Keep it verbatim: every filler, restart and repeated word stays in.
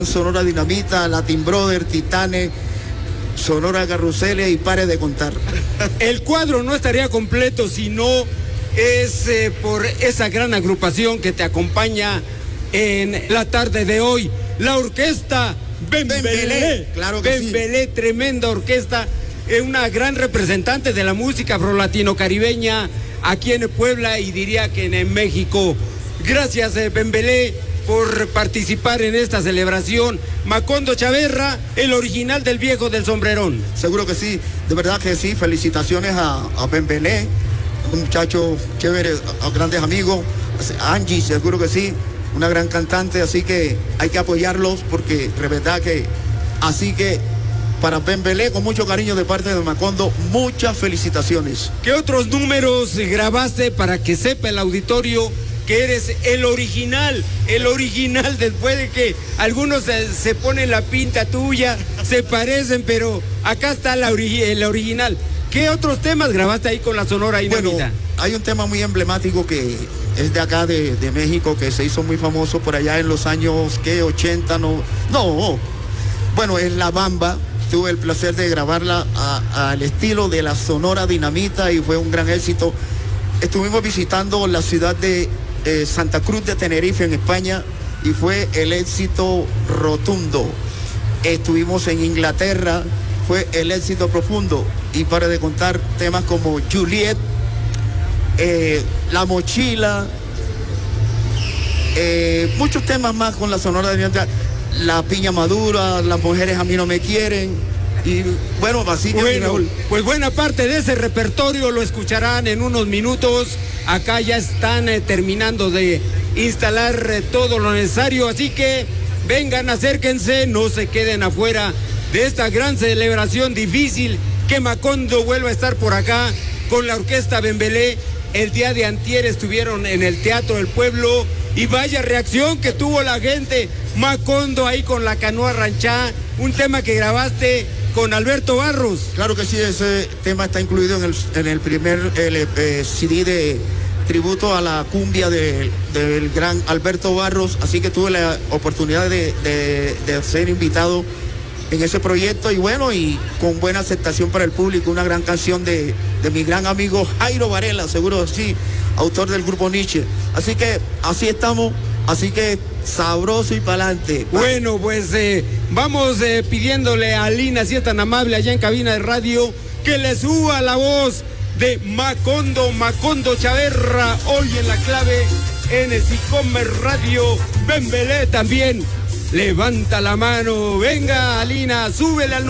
Sonora Dinamita, Latin Brother, Titanes, Sonora Carruseles y pare de contar. El cuadro no estaría completo si no es eh, por esa gran agrupación que te acompaña en la tarde de hoy, la orquesta Bembelé. Claro que Bembelé, sí. Tremenda orquesta, eh, una gran representante de la música afro-latino-caribeña aquí en Puebla y diría que en, en México. Gracias, eh, Bembelé, por participar en esta celebración. Macondo Chaverra, el original del viejo del sombrerón. Seguro que sí, de verdad que sí. Felicitaciones a, a Bembelé, un muchacho chévere, a, a grandes amigos. Angie, seguro que sí, una gran cantante, así que hay que apoyarlos porque de verdad que, así que para Bembelé, con mucho cariño de parte de Macondo, muchas felicitaciones. ¿Qué otros números grabaste para que sepa el auditorio que eres el original, el original, después de que algunos se, se ponen la pinta tuya, se parecen, pero acá está la ori el original? ¿Qué otros temas grabaste ahí con la Sonora Dinamita? Bueno, hay un tema muy emblemático que es de acá, de, de México, que se hizo muy famoso por allá en los años, ¿qué? ochenta, no, no, bueno, es La Bamba. Tuve el placer de grabarla a, al estilo de la Sonora Dinamita y fue un gran éxito. Estuvimos visitando la ciudad de Eh, Santa Cruz de Tenerife en España y fue el éxito rotundo. Estuvimos en Inglaterra, fue el éxito profundo, y para de contar temas como Juliet, eh, La Mochila, eh, muchos temas más con la Sonora de La Piña Madura, Las Mujeres a Mí No Me Quieren. Y bueno, así que bueno, Raúl. Pues buena parte de ese repertorio lo escucharán en unos minutos. Acá ya están eh, terminando de instalar eh, todo lo necesario, así que vengan, acérquense, no se queden afuera de esta gran celebración difícil. Que Macondo vuelva a estar por acá con la orquesta Bembelé. El día de antier estuvieron en el Teatro del Pueblo y vaya reacción que tuvo la gente. Macondo ahí con la canoa ranchá, un tema que grabaste con Alberto Barros. Claro que sí, ese tema está incluido en el, en el primer el, eh, C D de tributo a la cumbia de, del gran Alberto Barros, así que tuve la oportunidad de, de, de ser invitado en ese proyecto y bueno, y con buena aceptación para el público, una gran canción de, de mi gran amigo Jairo Varela, seguro sí, autor del grupo Nietzsche. Así que así estamos, así que sabroso y pa'lante. Bueno, pues eh, vamos eh, pidiéndole a Lina, si es tan amable allá en cabina de radio, que le suba la voz de Macondo, Macondo Chaverra, hoy en la clave en el Sicomer Radio. Bembelé también levanta la mano. Venga, Alina, súbele al